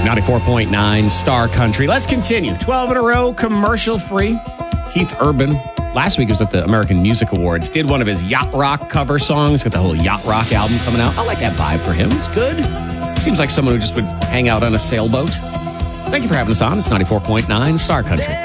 94.9 Star Country. Let's continue. 12 in a row, commercial free. Keith Urban, last week he was at the American Music Awards, did one of his yacht rock cover songs, got the whole yacht rock album coming out. I like that vibe for him. It's good. Seems like someone who just would hang out on a sailboat. Thank you for having us on. It's 94.9 Star Country.